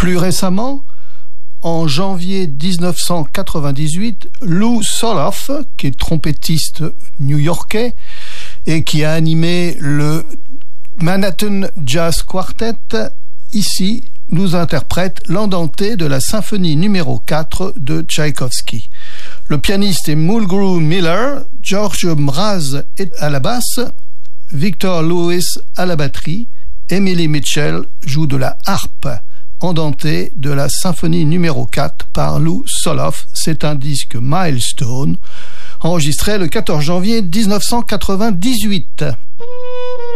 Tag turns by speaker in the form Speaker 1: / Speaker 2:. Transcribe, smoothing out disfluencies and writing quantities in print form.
Speaker 1: Plus récemment, en janvier 1998, Lou Soloff, qui est trompettiste new-yorkais et qui a animé le Manhattan Jazz Quartet, ici nous interprète l'andante de la symphonie numéro 4 de Tchaïkovski. Le pianiste est Mulgrew Miller, George Mraz est à la basse, Victor Lewis à la batterie, Emily Mitchell joue de la harpe. Andante de la symphonie numéro 4 par Lou Soloff. C'est un disque Milestone, enregistré le 14 janvier 1998.